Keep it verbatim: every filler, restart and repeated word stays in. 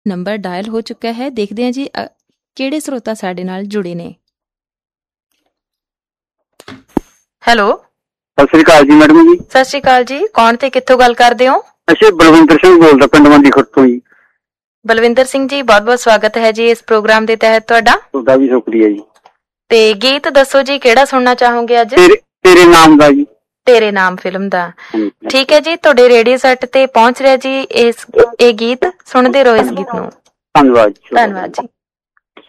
Number dial ਹੋ ਚੁੱਕਾ ਹੈ। ਦੇਖਦੇ ਹਾਂ ਜੀ ਅ, ਕਿਹੜੇ ਸਰੋਤਾ ਸਾਡੇ ਨਾਲ ਜੁੜੇ ਨੇ। ਹੈਲੋ, ਸਤਿ ਸ੍ਰੀ ਅਕਾਲ ਜੀ ਮੈਡਮ ਜੀ। ਸਤਿ ਸ਼੍ਰੀ ਅਕਾਲ ਜੀ। ਕੌਣ ਤੇ ਕਿੱਥੋਂ ਗੱਲ ਕਰਦੇ ਹੋ? ਅਸੀਂ ਬਲਵਿੰਦਰ ਸਿੰਘ ਬੋਲਦਾ, ਪਿੰਡ ਮੰਡੀ ਖੁਰਦ ਤੋਂ ਜੀ। ਬਲਵਿੰਦਰ ਸਿੰਘ ਜੀ, ਬਹੁਤ ਬਹੁਤ ਸਵਾਗਤ ਹੈ ਜੀ ਇਸ ਪ੍ਰੋਗਰਾਮ ਦੇ ਤਹਿਤ ਤੁਹਾਡਾ। ਤੁਹਾਡਾ ਵੀ ਸ਼ੁਕਰੀਆ ਜੀ। ਤੇ ਗੀਤ ਦੱਸੋ ਜੀ, ਕਿਹੜਾ ਸੁਣਨਾ ਚਾਹੋਗੇ ਅੱਜ? ਤੇਰੇ ਤੇਰੇ ਨਾਮ ਦਾ ਜੀ। ਤੇਰੇ ਨਾਮ ਫਿਲਮ ਦਾ। ਠੀਕ ਹੈ ਜੀ, ਤੁਹਾਡੇ ਰੇਡੀਓ ਸੈੱਟ ਤੇ ਪਹੁੰਚ ਰਿਹਾ ਜੀ ਇਸ ਇਹ ਗੀਤ। ਸੁਣਦੇ ਰਹੋ ਇਸ ਗੀਤ ਨੂੰ। ਧੰਨਵਾਦ। ਧੰਨਵਾਦ ਜੀ।